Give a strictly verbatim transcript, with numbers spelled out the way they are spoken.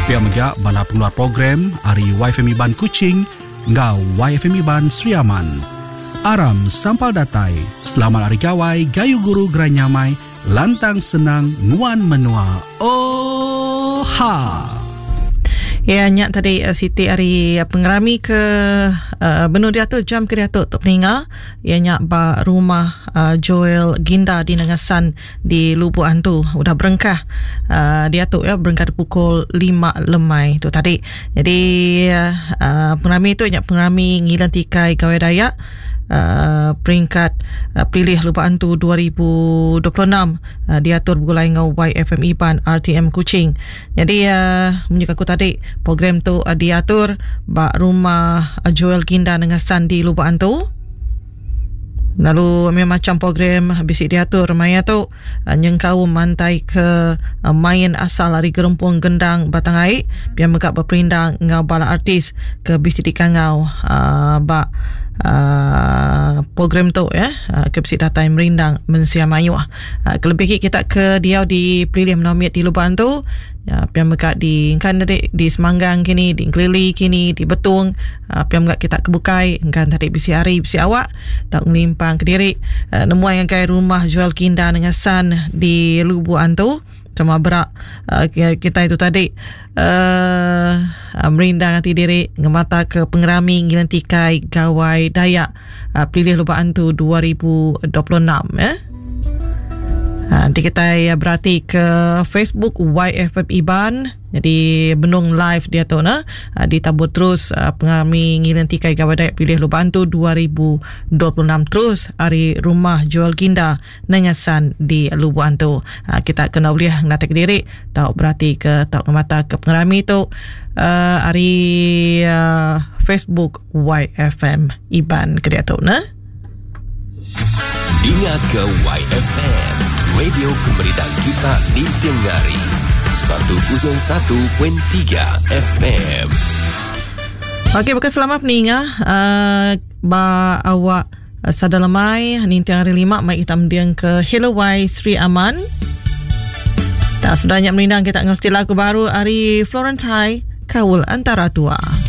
Pia megak bala pengeluar program Ari Y F M Iban Kuching ngau Y F M Iban Sri Aman. Aram sampal datai, selamat hari gawai, gayu guru geranyamai, lantang senang, nguan menua. Oh ha! Ya, nyak tadi uh, Siti hari uh, pengerami ke uh, benua dia tu jam ke dia tu untuk peninga. Ya, nyak ba rumah uh, Joel Ginda di Nangasan di Lubuk Antu udah berengkah uh, dia tu ya berengkah pukul lima lemai tu tadi. Jadi uh, uh, pengerami tu nyak pengerami ngilan tikai gawai Dayak Uh, peringkat uh, pilih Lubuk Antu dua ribu dua puluh enam uh, diatur bergulai dengan Y F M Iban R T M Kuching. Jadi uh, menyukai aku tadi program tu uh, diatur bak rumah uh, Joel Ginda Nangasan di Lubuk Antu. Lalu memang macam program bisik diatur maya tu uh, nyengkau mantai ke uh, main asal dari Gerempung Gendang Batang Air biar megak berperindang ngau bala artis ke bisik dikangau uh, bak Uh, program tu ya uh, ke bisik datai merindang mensia mayu uh, kelebih kita ke dia di pilih menomit di Lubuk Antu ya pian megak di kan tadi di Semanggang kini di Kelili kini di Betung uh, pian megak kita ke Bukai kan tadi bisi hari bisi awak tak ngelimpang ke diri uh, nemu yang kai rumah Joel Ginda Nangasan di Lubuk Antu sama berak uh, kita itu tadi uh, uh, merindang hati diri ngemata ke pengerami ngilan tikai gawai Dayak uh, pilih Lubuk Antu dua ribu dua puluh enam ya. Ha, nanti kita ya berarti ke Facebook Y F M Iban. Jadi benung live dia tu na uh, ditabur terus uh, pengerami ngilan tikai gawai Dayak pilih Lubuk Antu dua ribu dua puluh enam terus hari rumah Joel Ginda Nangasan di Lubuk Antu. Uh, kita kena boleh ngatak diri tahu berarti ke tahu mata ke pengerami tu uh, hari uh, Facebook Y F M Iban ke dia tu na. Dengar ke Y F M Radio Kemerdekaan Kita di Tengari seratus satu perpuluhan tiga F M. Okey, bukan selamat peninga uh, ba awak uh, sadalamai nintiang hari lima mai kita mendiang ke Hello Y Sri Aman. Tak sedanya merindang kita ngesti lagu baru Ari Florence High Kaul Antara Tua.